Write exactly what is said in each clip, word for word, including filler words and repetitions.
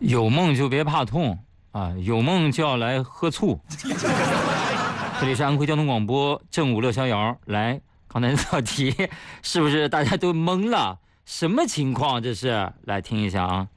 有梦就别怕痛啊，有梦就要来喝醋。这里是安徽交通广播正午乐逍遥。来，刚才这道题是不是大家都懵了？什么情况这是？来听一下啊。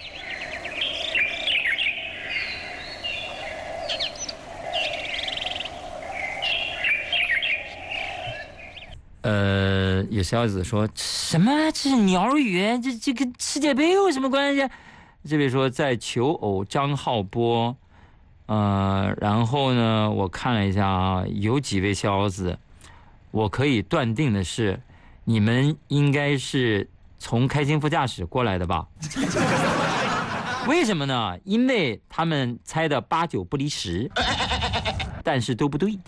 呃，有小子说什么？这是鸟语，这这跟世界杯有什么关系？这位说在求偶张浩波，呃，然后呢，我看了一下啊，有几位小子，我可以断定的是，你们应该是从开心副驾驶过来的吧？为什么呢？因为他们猜的八九不离十，但是都不对。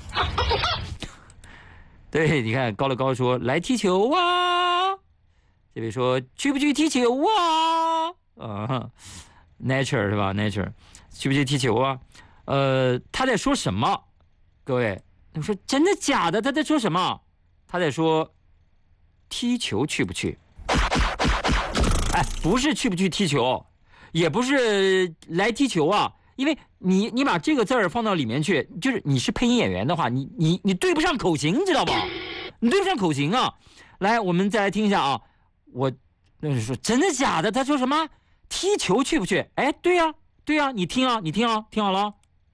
对，你看高乐高说来踢球啊，这位说去不去踢球啊？啊 ，nature 是吧 ？nature 去不去踢球啊？呃，他在说什么？各位，我说真的假的？他在说什么？他在说踢球去不去？哎，不是去不去踢球，也不是来踢球啊。因为你你把这个字儿放到里面去，就是你是配音演员的话，你你你对不上口型，知道吧？你对不上口型啊！来，我们再来听一下啊。我那是说真的假的？他说什么？踢球去不去？哎，对呀、啊，对呀、啊，你听啊，你听啊，听好了。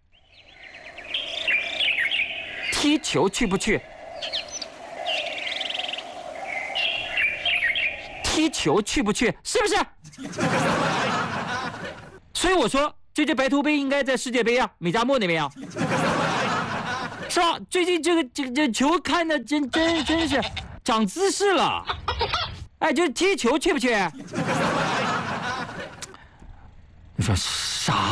踢球去不去？踢球去不去？是不是？所以我说。这届白头杯应该在世界杯啊，美加墨那边啊，是吧？最近这个这个这球看的真真真是长姿势了，哎，就是踢球去不去？你说啥？